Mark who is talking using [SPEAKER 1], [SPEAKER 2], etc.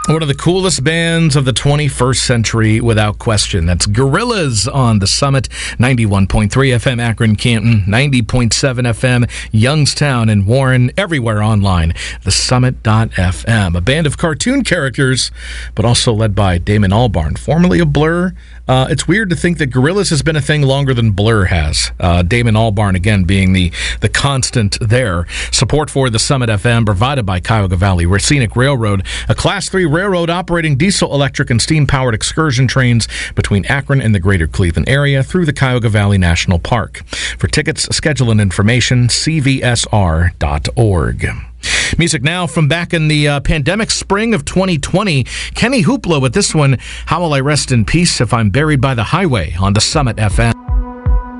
[SPEAKER 1] One of the coolest bands of the 21st century, without question. That's Gorillaz on the Summit, 91.3 FM Akron, Canton, 90.7 FM Youngstown and Warren, everywhere online, thesummit.fm. A band of cartoon characters, but also led by Damon Albarn, formerly of Blur. It's weird to think that Gorillaz has been a thing longer than Blur has. Damon Albarn, again, being the constant there. Support for the Summit FM provided by Cuyahoga Valley Scenic Railroad, a Class 3 railroad operating diesel, electric, and steam-powered excursion trains between Akron and the greater Cleveland area through the Cuyahoga Valley National Park. For tickets, schedule, and information, cvsr.org. Music now from back in the pandemic spring of 2020. Kenny Hoopla with this one, How Will I Rest in Peace If I'm Buried by the Highway on the Summit FM.